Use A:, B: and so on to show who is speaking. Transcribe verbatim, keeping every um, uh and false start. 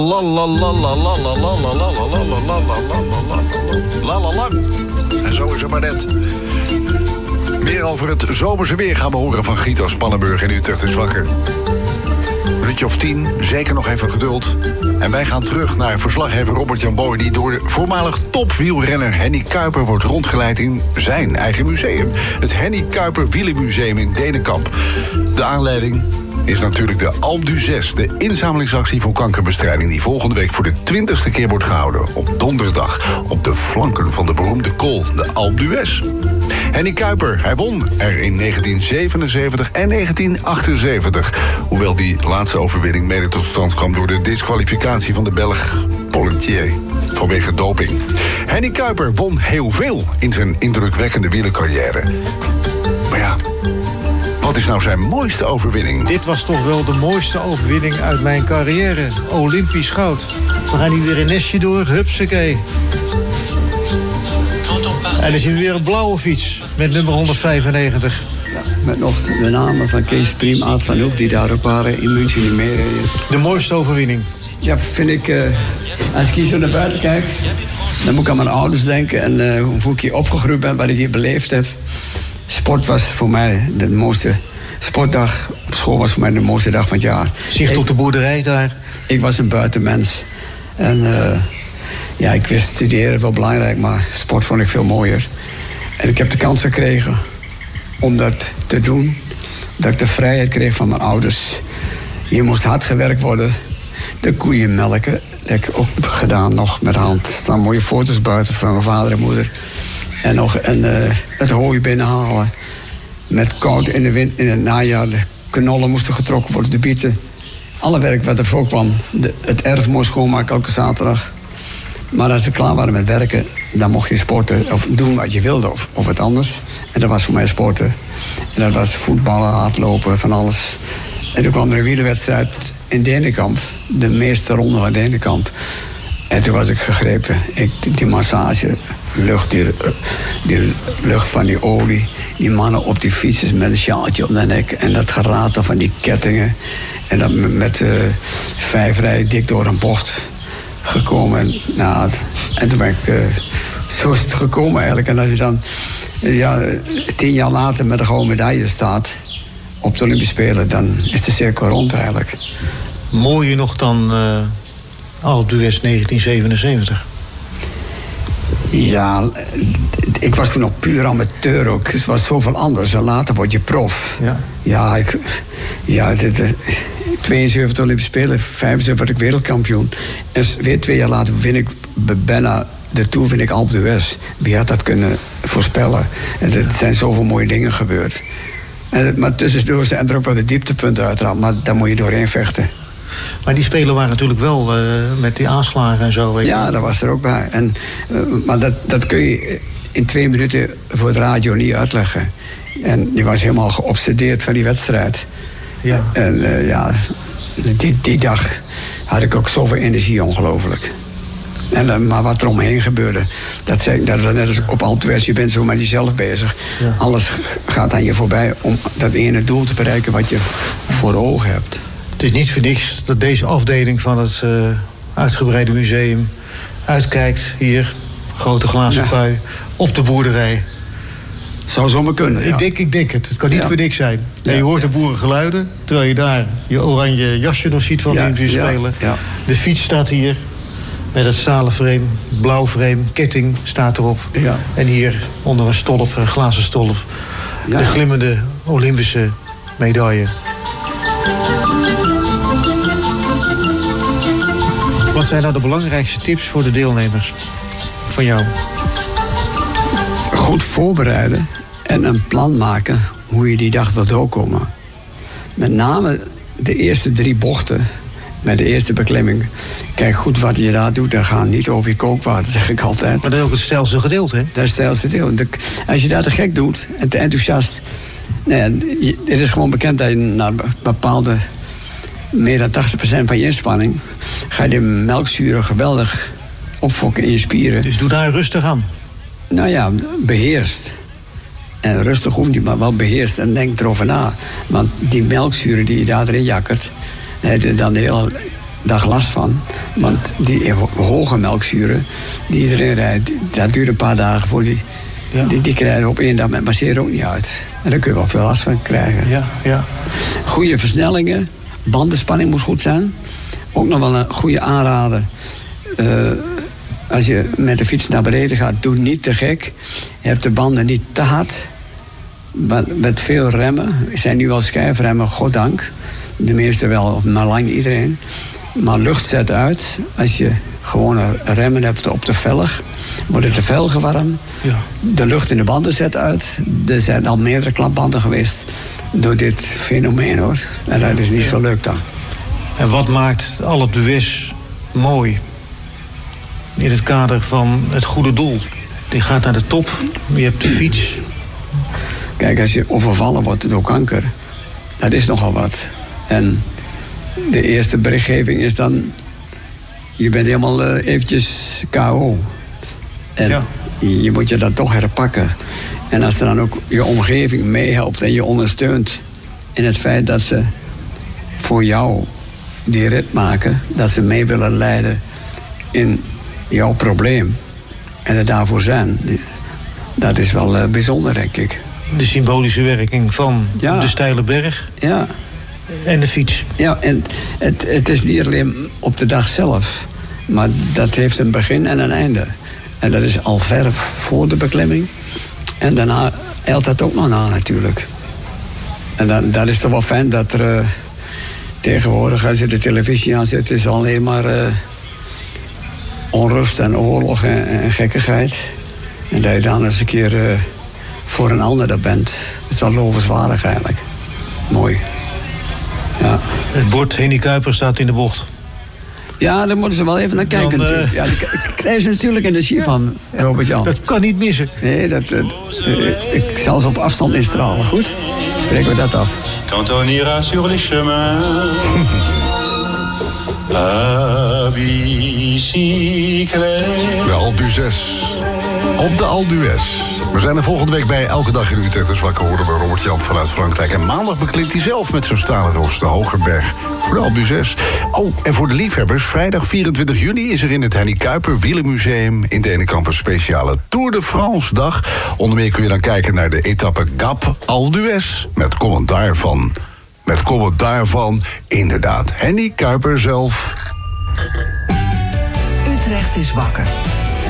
A: La la la la la la la la la la la la la la la la. En zo is het maar net. Meer over het zomerse weer gaan we horen van Gito Spannenburg in Utrecht is wakker. Minuutje of tien, zeker nog even geduld. En wij gaan terug naar verslaggever Robert-Jan Boy, die door de voormalig topwielrenner Henny Kuiper wordt rondgeleid in zijn eigen museum. Het Henny Kuiper Wielermuseum in Denenkamp. De aanleiding is natuurlijk de Alpe d'Huez, de inzamelingsactie voor kankerbestrijding, die volgende week voor de twintigste keer wordt gehouden op donderdag op de flanken van de beroemde col, de Alpe d'Huez. Henny Kuiper, hij won er in negentien zevenenzeventig en negentien achtenzeventig. Hoewel die laatste overwinning mede tot stand kwam door de disqualificatie van de Belg Pollentier vanwege doping. Henny Kuiper won heel veel in zijn indrukwekkende wielercarrière. Maar ja, wat is nou zijn mooiste overwinning?
B: Dit was toch wel de mooiste overwinning uit mijn carrière. Olympisch goud. We gaan hier weer een nestje door, hupsakee. En dan zien we weer een blauwe fiets met nummer honderdvijfennegentig.
C: Ja, met nog de namen van Kees Priem, Aad van Hoek, die daar ook waren in München niet meer reden.
B: De mooiste overwinning?
C: Ja, vind ik, uh, als ik hier zo naar buiten kijk, dan moet ik aan mijn ouders denken en uh, hoe ik hier opgegroeid ben, wat ik hier beleefd heb. Sport was voor mij de mooiste sportdag. Op school was voor mij de mooiste dag van het jaar.
B: Zicht op de boerderij daar?
C: Ik was een buitenmens. En uh, ja, ik wist studeren wel belangrijk, maar sport vond ik veel mooier. En ik heb de kans gekregen om dat te doen. Dat ik de vrijheid kreeg van mijn ouders. Hier moest hard gewerkt worden. De koeien melken. Dat heb ik ook gedaan nog met hand. Er staan mooie foto's buiten van mijn vader en moeder. En nog en, uh, het hooi binnenhalen. Met koud in de wind, in het najaar. De knollen moesten getrokken worden, de bieten. Alle werk wat er voor kwam. De, het erf moest schoonmaken elke zaterdag. Maar als we klaar waren met werken, dan mocht je sporten of doen wat je wilde of, of wat anders. En dat was voor mij sporten. En dat was voetballen, hardlopen, van alles. En toen kwam er een wielerwedstrijd in Denenkamp. De meeste ronde van Denenkamp. En toen was ik gegrepen. Ik, die massage, lucht, die, die lucht van die olie. Die mannen op die fietsers met een sjaaltje om de nek. En dat geratel van die kettingen. En dat met uh, vijf rijen dik door een bocht gekomen. Nou, en toen ben ik, uh, zo is het gekomen eigenlijk. En als je dan ja, tien jaar later met een gouden medaille staat op de Olympische Spelen, dan is de cirkel rond eigenlijk.
B: Mooier nog dan uh, Alpe d'Huez negentien zevenenzeventig.
C: Ja, ik was toen nog puur amateur ook. Het was zoveel anders. En later word je prof.
B: Ja,
C: ja, ik, ja dit, uh, tweeënzeventig Olympische Spelen, vijfenzeventig word ik wereldkampioen. En weer twee jaar later win ik bijna de Tour, win ik Alpe d'Huez. Wie had dat kunnen voorspellen? En er zijn zoveel mooie dingen gebeurd. En, maar tussendoor zijn er ook wel de dieptepunten uiteraard. Maar daar moet je doorheen vechten.
B: Maar die spelen waren natuurlijk wel uh, met die aanslagen en zo. Weet je.
C: Ja, dat was er ook bij. En, uh, maar dat, dat kun je in twee minuten voor de radio niet uitleggen. En die was helemaal geobsedeerd van die wedstrijd.
B: Ja.
C: En uh, ja, die, die dag had ik ook zoveel energie, ongelooflijk. En, uh, maar wat er omheen gebeurde, dat zei ik dat net als op Alpe d'Huez, je bent zo met jezelf bezig. Ja. Alles gaat aan je voorbij om dat ene doel te bereiken wat je voor ogen hebt.
B: Het is niet voor niks dat deze afdeling van het uh, uitgebreide museum uitkijkt. Hier, grote glazen ja. pui, op de boerderij.
C: Zou zomaar kunnen, ja.
B: Ik denk, ik denk het. Het kan niet ja. voor niks zijn. Ja. En je hoort de boerengeluiden, terwijl je daar je oranje jasje nog ziet van ja. de Olympische Spelen. Ja. Ja. De fiets staat hier met het stalen frame, blauw frame, ketting staat erop. Ja. En hier onder een stolp, een glazen stolp, ja. de glimmende Olympische medaille. Wat zijn nou de belangrijkste tips voor de deelnemers van jou?
C: Goed voorbereiden en een plan maken hoe je die dag wilt doorkomen. Met name de eerste drie bochten, met de eerste beklimming. Kijk goed wat je daar doet en ga niet over je kookwater, zeg ik altijd.
B: Maar dat is ook het stijlste gedeelte, hè?
C: Dat is het stijlste deel. Als je dat te gek doet en te enthousiast. Nee, het is gewoon bekend dat je naar bepaalde meer dan tachtig procent van je inspanning ga je de melkzuren geweldig opfokken in je spieren.
B: Dus doe daar rustig aan.
C: Nou ja, beheerst. En rustig hoeft niet, maar wel beheerst en denk erover na. Want die melkzuren die je daarin jakkert, dan heel dag last van. Want die hoge melkzuren die iedereen rijdt, dat duurt een paar dagen voor die... Ja. Die, die krijgen op één dag met masseren ook niet uit. En daar kun je wel veel last van krijgen.
B: Ja, ja.
C: Goede versnellingen, bandenspanning moet goed zijn. Ook nog wel een goede aanrader. Uh, als je met de fiets naar beneden gaat, doe niet te gek. Je hebt de banden niet te hard. Met veel remmen. Er zijn nu wel schijfremmen, goddank. De meeste wel, maar lang niet iedereen. Maar lucht zet uit. Als je gewone remmen hebt op de velg, worden de velgen warm. Ja. De lucht in de banden zet uit. Er zijn al meerdere klapbanden geweest door dit fenomeen, hoor. En dat is niet zo leuk dan.
B: En wat maakt Alpe d'Huez mooi? In het kader van het goede doel. Je gaat naar de top, je hebt de fiets.
C: Kijk, als je overvallen wordt door kanker, dat is nogal wat. En de eerste berichtgeving is dan, je bent helemaal uh, eventjes K O. En ja. je, je moet je dat toch herpakken. En als er dan ook je omgeving meehelpt en je ondersteunt in het feit dat ze voor jou die rit maken, dat ze mee willen leiden in jouw probleem en er daarvoor zijn, dat is wel uh, bijzonder, denk ik.
B: De symbolische werking van ja. de steile berg
C: ja.
B: en de fiets.
C: Ja, en het, het is niet alleen op de dag zelf, maar dat heeft een begin en een einde. En dat is al ver voor de beklimming. En daarna eilt dat ook nog na natuurlijk. En dan, dat is toch wel fijn dat er uh, tegenwoordig, als je de televisie aanzet, is alleen maar uh, onrust en oorlog en, en gekkigheid. En dat je dan eens een keer uh, voor een ander dat bent. Dat is wel lovenswaardig eigenlijk. Mooi. Ja.
B: Het bord Hennie Kuiper staat in de bocht.
C: Ja, daar moeten ze wel even naar kijken. Dan, uh... Ja, daar krijgen ze natuurlijk energie ja. van, Robert-Jan.
B: Dat kan niet missen.
C: Nee, dat, uh, uh, ik zal ze op afstand instralen, goed? Spreken we dat af.
D: Quand on ira sur les chemins à bicyclette.
A: De Alpe d'Huez. Op de Alpe d'Huez. We zijn er volgende week bij Elke Dag in Utrecht. Dus wakker horen we Robert Jan vanuit Frankrijk. En maandag beklimt hij zelf met zo'n stalen roos de Hogerberg voor de Alpe d'Huez. Oh, en voor de liefhebbers, vrijdag vierentwintig juni is er in het Hennie Kuiper Wielermuseum in Denenkamp een speciale Tour de France dag. Onder meer kun je dan kijken naar de etappe Gap Alpe d'Huez met commentaar van, met commentaar van, inderdaad, Hennie Kuiper zelf.
E: Utrecht is wakker.